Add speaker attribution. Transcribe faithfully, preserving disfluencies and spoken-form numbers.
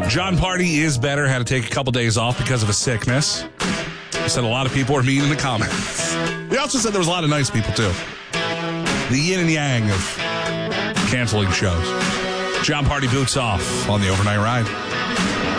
Speaker 1: John Party is better. Had to take a couple days off because of a sickness. He said a lot of people were mean in the comments. He also said there was a lot of nice people, too. The yin and yang of canceling shows. John Party boots off on the overnight ride.